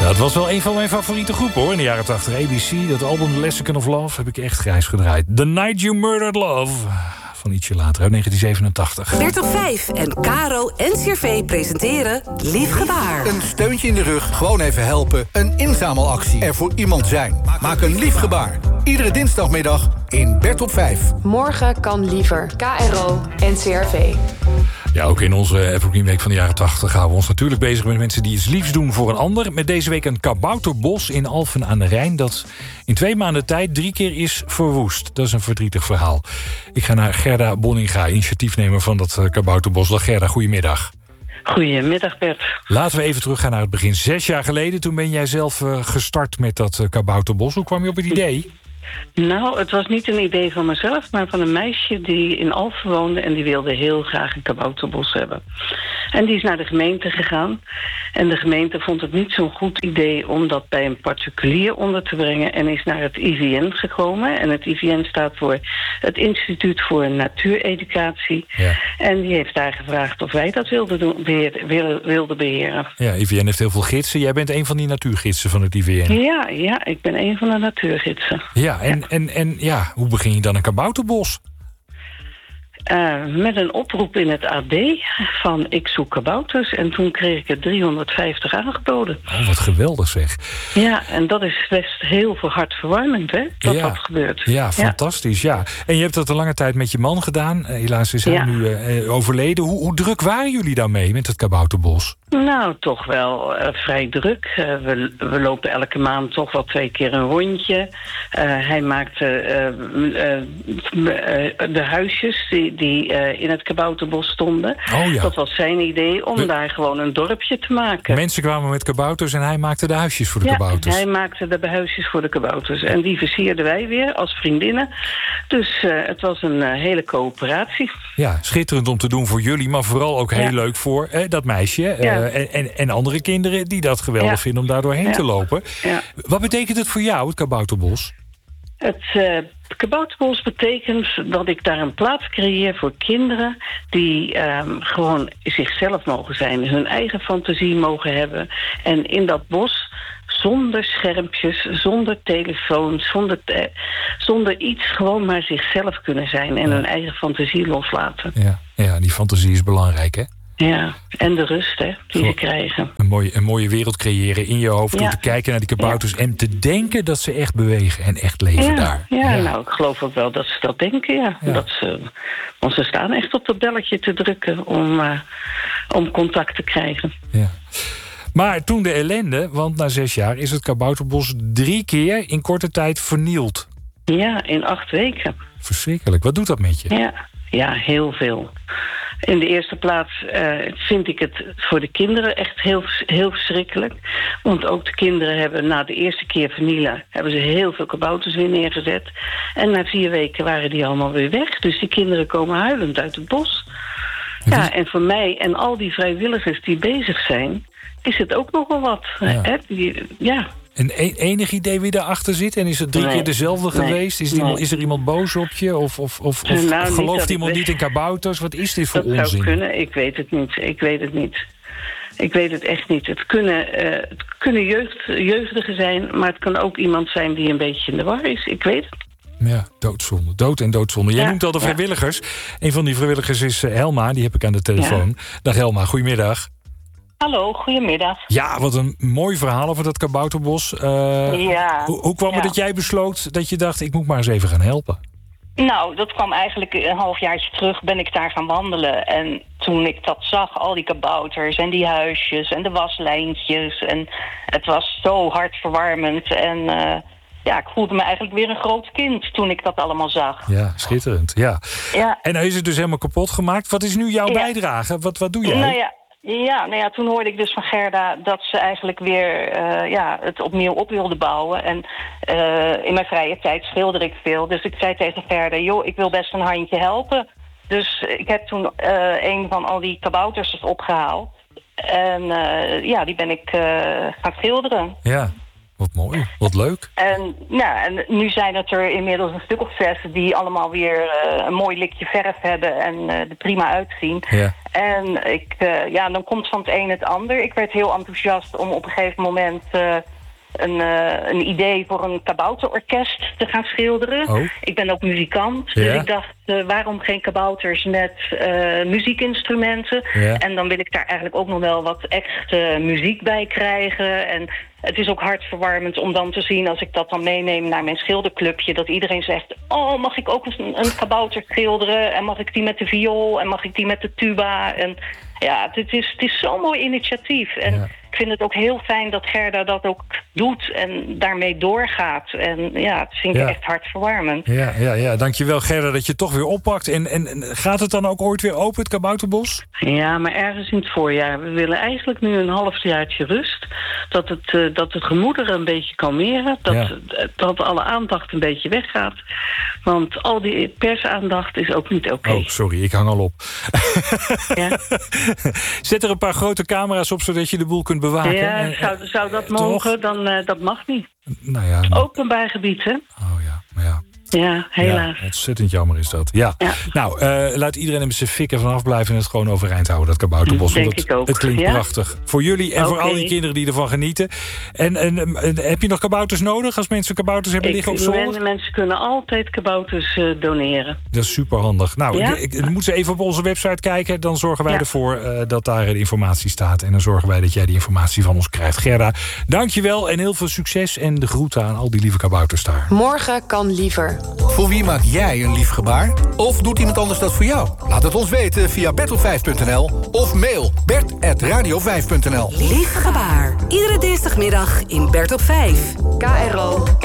Dat was wel een van mijn favoriete groepen hoor in de jaren 80. ABC, dat album The Lexicon of Love, heb ik echt grijs gedraaid. The Night You Murdered Love. Van ietsje later, uit 1987. Bertel 5 en Caro en CRV presenteren Lief Gebaar. Een steuntje in de rug, gewoon even helpen. Een inzamelactie, er voor iemand zijn. Maak een lief gebaar. Iedere dinsdagmiddag in Bertel 5. Morgen kan liever. KRO en CRV. Ja, ook in onze Evergreen Week van de jaren 80 gaan we ons natuurlijk bezig met mensen die iets liefs doen voor een ander. Met deze week een kabouterbos in Alphen aan de Rijn dat in 2 maanden tijd 3 keer is verwoest. Dat is een verdrietig verhaal. Ik ga naar Gerda Bonninga, initiatiefnemer van dat kabouterbos. Dag Gerda, goedemiddag. Goedemiddag Bert. Laten we even teruggaan naar het begin. 6 jaar geleden, toen ben jij zelf gestart met dat kabouterbos. Hoe kwam je op het idee? Nou, het was niet een idee van mezelf, maar van een meisje die in Alphen woonde en die wilde heel graag een kabouterbos hebben. En die is naar de gemeente gegaan. En de gemeente vond het niet zo'n goed idee om dat bij een particulier onder te brengen en is naar het IVN gekomen. En het IVN staat voor het Instituut voor Natuureducatie. Ja. En die heeft daar gevraagd of wij dat wilden beheren. Ja, IVN heeft heel veel gidsen. Jij bent een van die natuurgidsen van het IVN. Ja, ik ben een van de natuurgidsen. Ja, en hoe begin je dan een kabouterbos? Met een oproep in het AD van ik zoek kabouters. En toen kreeg ik er 350 aangeboden. Oh, wat geweldig zeg. Ja, en dat is best heel veel hartverwarmend, hè? Dat gebeurt. Ja, fantastisch, ja. En je hebt dat een lange tijd met je man gedaan. Helaas is hij nu overleden. Hoe druk waren jullie daarmee met het kabouterbos? Nou, toch wel vrij druk. We lopen elke maand toch wel 2 keer een rondje. Hij maakte de huisjes die in het kabouterbos stonden. Oh, ja. Dat was zijn idee om daar gewoon een dorpje te maken. Mensen kwamen met kabouters en hij maakte de huisjes voor de kabouters. Hij maakte de huisjes voor de kabouters. En die versierden wij weer als vriendinnen. Dus het was een hele coöperatie. Ja, schitterend om te doen voor jullie, maar vooral ook heel leuk voor dat meisje. En andere kinderen die dat geweldig vinden om daar doorheen te lopen. Ja. Wat betekent het voor jou, het kabouterbos? Het kabouterbos betekent dat ik daar een plaats creëer voor kinderen die gewoon zichzelf mogen zijn. Hun eigen fantasie mogen hebben. En in dat bos zonder schermpjes, zonder telefoon, zonder iets gewoon maar zichzelf kunnen zijn. En hun eigen fantasie loslaten. Ja, die fantasie is belangrijk, hè? Ja, en de rust die ze krijgen. Een mooie wereld creëren in je hoofd. Door te kijken naar die kabouters en te denken dat ze echt bewegen en echt leven daar. Ja, nou, ik geloof ook wel dat ze dat denken, want ze staan echt op dat belletje te drukken om contact te krijgen. Ja. Maar toen de ellende, want na 6 jaar is het kabouterbos 3 keer in korte tijd vernield. Ja, in 8 weken. Verschrikkelijk. Wat doet dat met je? Ja, heel veel. In de eerste plaats vind ik het voor de kinderen echt heel, heel verschrikkelijk. Want ook de kinderen hebben na de eerste keer vernielen hebben ze heel veel kabouters weer neergezet. En na 4 weken waren die allemaal weer weg. Dus die kinderen komen huilend uit het bos. Ja, en voor mij en al die vrijwilligers die bezig zijn, is het ook nogal wat. En enig idee wie daarachter zit? En is het 3 keer dezelfde geweest? Is er iemand boos op je? Of gelooft iemand niet in kabouters? Wat is dit voor onzin? Dat zou kunnen, ik weet het niet. Ik weet het echt niet. Het kunnen jeugdigen zijn, maar het kan ook iemand zijn die een beetje in de war is. Ik weet het. Ja, doodzonde. Dood en doodzonde. Jij noemt al de vrijwilligers. Een van die vrijwilligers is Helma, die heb ik aan de telefoon. Ja. Dag Helma, goedemiddag. Hallo, goedemiddag. Ja, wat een mooi verhaal over dat kabouterbos. Hoe kwam het dat jij besloot dat je dacht, ik moet maar eens even gaan helpen? Nou, dat kwam eigenlijk een halfjaartje terug, ben ik daar gaan wandelen. En toen ik dat zag, al die kabouters en die huisjes en de waslijntjes. En het was zo hartverwarmend. En ik voelde me eigenlijk weer een groot kind toen ik dat allemaal zag. Ja, schitterend. Ja. En dan is het dus helemaal kapot gemaakt. Wat is nu jouw bijdrage? Wat doe jij? Toen hoorde ik dus van Gerda dat ze eigenlijk weer het opnieuw op wilde bouwen. En in mijn vrije tijd schilder ik veel. Dus ik zei tegen Gerda, ik wil best een handje helpen. Dus ik heb toen een van al die kabouters opgehaald. En die ben ik gaan schilderen. Ja. Wat mooi, wat leuk. En nu zijn het er inmiddels een stuk of 6 die allemaal weer een mooi likje verf hebben en er prima uitzien. Ja. En dan komt van het een het ander. Ik werd heel enthousiast om op een gegeven moment een idee voor een kabouterorkest te gaan schilderen. Oh. Ik ben ook muzikant, dus ik dacht, waarom geen kabouters met muziekinstrumenten? Ja. En dan wil ik daar eigenlijk ook nog wel wat echte muziek bij krijgen. En het is ook hartverwarmend om dan te zien, als ik dat dan meeneem naar mijn schilderclubje, dat iedereen zegt, oh, mag ik ook een kabouter schilderen? En mag ik die met de viool? En mag ik die met de tuba? En ja, het is zo'n mooi initiatief. En ik vind het ook heel fijn dat Gerda dat ook doet en daarmee doorgaat. En ja, het vind ik echt hartverwarmend. Ja, dankjewel Gerda dat je het toch weer oppakt. En gaat het dan ook ooit weer open, het kabouterbos? Ja, maar ergens in het voorjaar. We willen eigenlijk nu een halfjaartje rust. Dat het gemoederen een beetje kalmeren. Dat alle aandacht een beetje weggaat. Want al die persaandacht is ook niet oké. Oh, sorry, ik hang al op. Ja? Zet er een paar grote camera's op, zodat je de boel kunt bewaken. Ja, zou dat mogen? Dan dat mag niet. Nou ja. Openbaar gebied, hè? Oh ja, maar ja. Ja, helaas. Ja, ontzettend jammer is dat. Ja. Nou, laat iedereen er met zijn fikken vanaf blijven en het gewoon overeind houden, dat kabouterbos. Denk ik ook. Het klinkt prachtig. Voor jullie en voor al die kinderen die ervan genieten. En heb je nog kabouters nodig als mensen kabouters hebben liggen op zolder? Mensen kunnen altijd kabouters doneren. Dat is superhandig. Nou, dan moeten ze even op onze website kijken. Dan zorgen wij ervoor dat daar de informatie staat. En dan zorgen wij dat jij die informatie van ons krijgt. Gerda, dankjewel en heel veel succes. En de groeten aan al die lieve kabouters daar. Morgen kan liever. Voor wie maak jij een lief gebaar? Of doet iemand anders dat voor jou? Laat het ons weten via bert5.nl of mail bert@radio5.nl. Lief gebaar. Iedere dinsdagmiddag in Bert op 5. KRO